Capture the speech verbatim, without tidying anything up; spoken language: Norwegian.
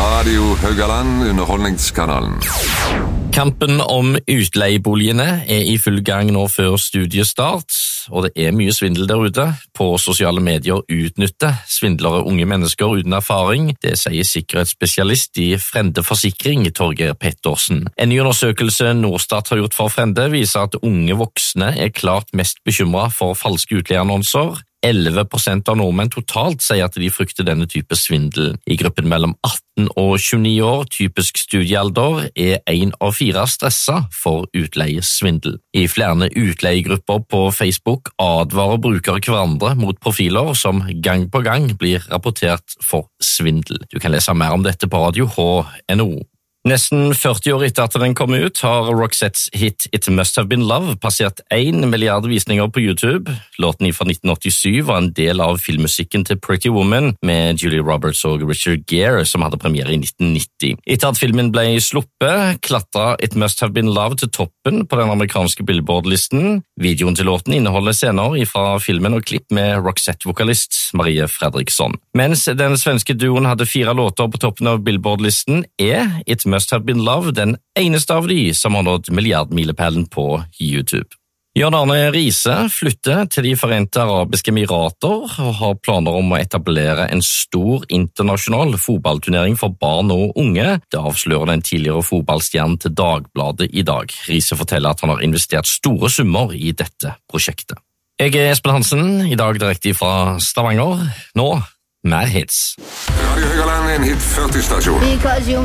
Radio Haugaland, underholdningskanalen. Kampen om utleieboligene er i full gang nå før studiestart, og det er mye svindel der ute. På sosiale medier utnytter svindlere unge mennesker uten erfaring. Det sier sikkerhetsspesialist i Frende Forsikring, Torgeir Pettersen. En ny undersøkelse Norstat har gjort for Frende viser at unge voksne er klart mest bekymret for falske utleieannonser. elleve prosent av nordmenn totalt sier at de frykter denne type svindel. I gruppen mellom atten og tjueni år, typisk studiealder, er en av fire stresset for utleiesvindel. I flere utleiegrupper på Facebook advarer brukere hverandre mot profiler som gang på gang blir rapportert for svindel. Du kan lese mer om dette på radio h punktum no. Nesten førti år etter at den kom ut, har Roxettes hit It Must Have Been Love passert en milliard visninger på YouTube. Låten fra nitten åttisju var en del av filmmusikken til Pretty Woman med Julia Roberts og Richard Gere, som hadde premiere i nitten nitti. Etter at filmen ble sluppet, klatret It Must Have Been Love til toppen på den amerikanske Billboard-listen. Videoen til låten inneholder scener fra filmen og klipp med Roxette-vokalist Marie Fredriksson. Mens den svenske duoen hadde fire låter på toppen av Billboard-listen, er It Must Have Been Love den eneste av de som har nådd milliardmilepælen på YouTube. Jan Arne Riise flytter til de Forente Arabiske Emirater og har planer om å etablere en stor internasjonal fotballturnering for barn og unge. Det avslører den tidligere fotballstjernen til Dagbladet i dag. Riise forteller at han har investert store summer i dette prosjektet. Jeg er Espen Hansen, i dag direkte fra Stavanger. Nå, mer hits. Radio Haugaland, en hit førti-stasjon.